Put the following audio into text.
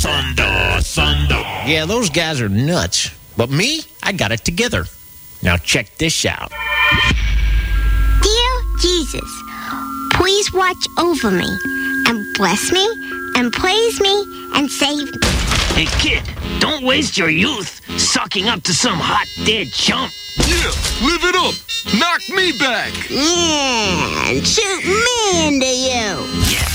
Thunder. Yeah, those guys are nuts. But me, I got it together. Now check this out. Dear Jesus, please watch over me and bless me and praise me and save me. Hey, kid, don't waste your youth sucking up to some hot dead chump. Yeah, live it up. Knock me back. Yeah, and shoot me into you. Yeah,